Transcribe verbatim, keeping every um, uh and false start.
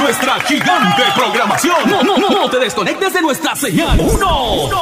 nuestra gigante programación. No, no, no, no te desconectes de nuestra señal. Uno.